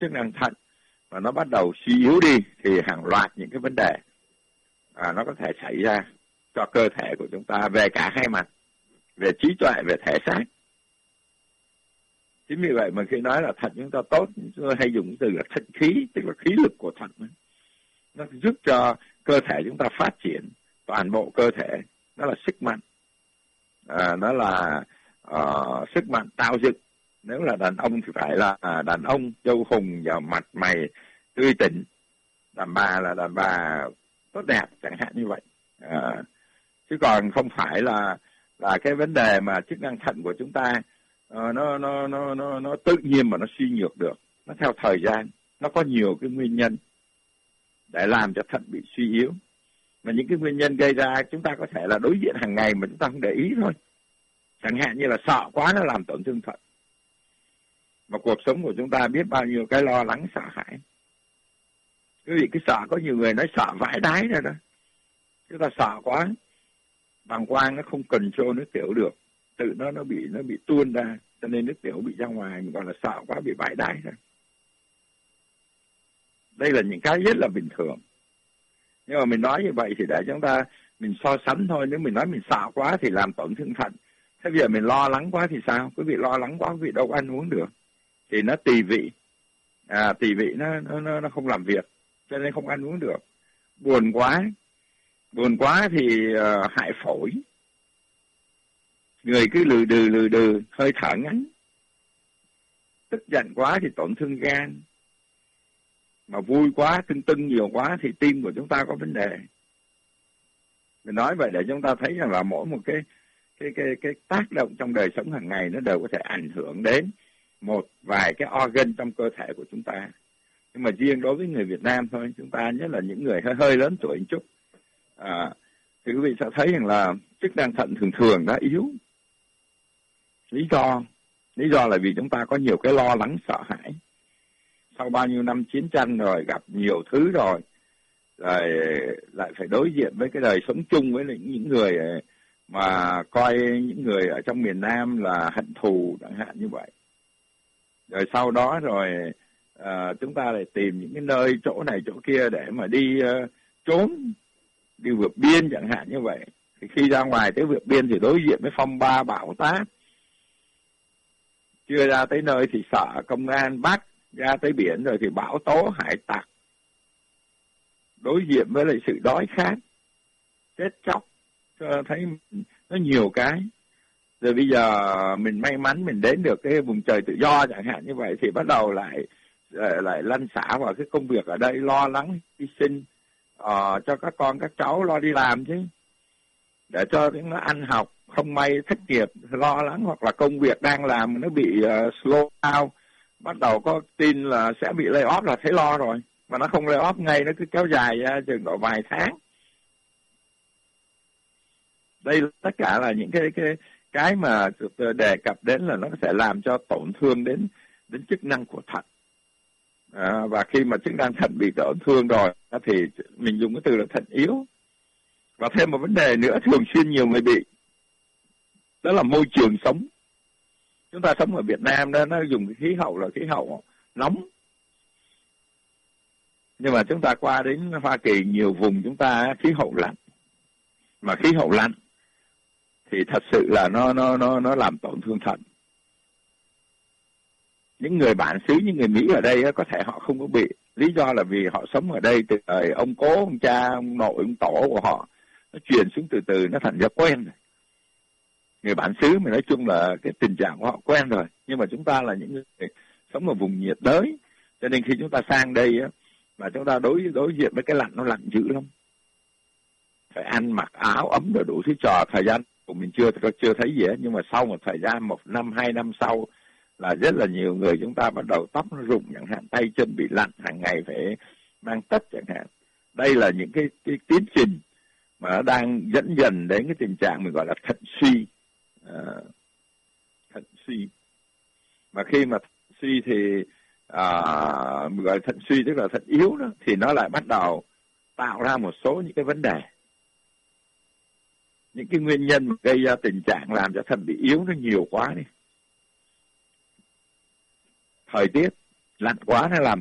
chức năng thận và nó bắt đầu suy yếu đi thì hàng loạt những cái vấn đề nó có thể xảy ra cho cơ thể của chúng ta về cả hai mặt, về trí tuệ, về thể xác. Chính vì vậy mà khi nói là thận chúng ta tốt, chúng ta hay dùng từ là thận khí, tức là khí lực của thận. Nó giúp cho cơ thể chúng ta phát triển, toàn bộ cơ thể, nó là sức mạnh, nó là sức mạnh tạo dựng. Nếu là đàn ông thì phải là đàn ông châu hùng và mặt mày tươi tỉnh, đàn bà là đàn bà tốt đẹp, chẳng hạn như vậy. Chứ còn không phải là cái vấn đề mà chức năng thận của chúng ta nó tự nhiên mà nó suy nhược được. Nó theo thời gian, nó có nhiều cái nguyên nhân để làm cho thận bị suy yếu. Mà những cái nguyên nhân gây ra chúng ta có thể là đối diện hàng ngày mà chúng ta không để ý thôi. Chẳng hạn như là sợ quá nó làm tổn thương thận. Mà cuộc sống của chúng ta biết bao nhiêu cái lo lắng sợ hãi. Quý vị cứ sợ, có nhiều người nói sợ vãi đái rồi đó. Chúng ta sợ quá, bàng quang nó không cần control nước tiểu được, tự nó bị tuôn ra, cho nên nước tiểu bị ra ngoài, mình gọi là sợ quá bị vãi đái rồi. Đây là những cái rất là bình thường. Nhưng mà mình nói như vậy thì để chúng ta mình so sánh thôi. Nếu mình nói mình sợ quá thì làm tổn thương thận. Thế bây giờ mình lo lắng quá thì sao? Quý vị lo lắng quá quý vị đâu có ăn uống được. Thì nó tỳ vị. Tỳ vị nó không làm việc, cho nên không ăn uống được. Buồn quá thì hại phổi. Người cứ lừ đừ, hơi thở ngắn. Tức giận quá thì tổn thương gan. Mà vui quá, tưng nhiều quá thì tim của chúng ta có vấn đề. Mình nói vậy để chúng ta thấy rằng là mỗi một cái tác động trong đời sống hàng ngày nó đều có thể ảnh hưởng đến một vài cái organ trong cơ thể của chúng ta. Nhưng mà riêng đối với người Việt Nam thôi, chúng ta nhất là những người hơi lớn tuổi một chút, thì quý vị sẽ thấy rằng là chức năng thận thường đã yếu. Lý do là vì chúng ta có nhiều cái lo lắng sợ hãi. Sau bao nhiêu năm chiến tranh rồi, gặp nhiều thứ rồi lại phải đối diện với cái đời sống chung với những người mà coi những người ở trong miền Nam là hận thù, chẳng hạn như vậy. Rồi sau đó rồi chúng ta lại tìm những cái nơi chỗ này chỗ kia để mà đi trốn, đi vượt biên chẳng hạn như vậy. Thì khi ra ngoài tới vượt biên thì đối diện với phong ba bão táp. Chưa ra tới nơi thì sợ công an bắt, ra tới biển rồi thì bão tố hải tặc. Đối diện với lại sự đói khát, chết chóc, thấy nó nhiều cái. Rồi bây giờ mình may mắn mình đến được cái vùng trời tự do chẳng hạn như vậy thì bắt đầu lại lăn xả vào cái công việc ở đây, lo lắng hy sinh cho các con các cháu lo đi làm chứ, để cho chúng nó ăn học, không may thất nghiệp lo lắng, hoặc là công việc đang làm nó bị slow down, bắt đầu có tin là sẽ bị lay off là thấy lo rồi, mà nó không lay off ngay, nó cứ kéo dài ra chừng độ vài tháng. Đây tất cả là những cái mà đề cập đến là nó sẽ làm cho tổn thương đến chức năng của thận. Và khi mà chức năng thận bị tổn thương rồi thì mình dùng cái từ là thận yếu. Và thêm một vấn đề nữa thường xuyên nhiều người bị, đó là môi trường sống. Chúng ta sống ở Việt Nam đó, nó dùng cái khí hậu là khí hậu nóng. Nhưng mà chúng ta qua đến Hoa Kỳ nhiều vùng chúng ta khí hậu lạnh. Mà khí hậu lạnh thì thật sự là nó làm tổn thương thận. Những người bản xứ, những người Mỹ ở đây có thể họ không có bị. Lý do là vì họ sống ở đây từ đời ông cố, ông cha, ông nội, ông tổ của họ. Nó truyền xuống từ từ, nó thành ra quen rồi. Người bản xứ mà nói chung là cái tình trạng của họ quen rồi. Nhưng mà chúng ta là những người sống ở vùng nhiệt đới. Cho nên khi chúng ta sang đây mà chúng ta đối diện với cái lạnh, nó lạnh dữ lắm. Phải ăn mặc áo ấm rồi đủ thứ trò. Thời gian của mình chưa thấy gì hết. Nhưng mà sau một thời gian, 1 năm, 2 năm sau là rất là nhiều người chúng ta bắt đầu tóc nó rụng chẳng hạn, tay chân bị lạnh, hàng ngày phải mang tất chẳng hạn. Đây là những cái tiến trình mà nó đang dẫn dần đến cái tình trạng mình gọi là thận suy. Thận suy. Mà khi mà thận suy thì mình gọi là thận suy, tức là thận yếu đó, thì nó lại bắt đầu tạo ra một số những cái vấn đề. Những cái nguyên nhân gây ra tình trạng làm cho thận bị yếu nó nhiều quá đi. Thời tiết, lạnh quá nó làm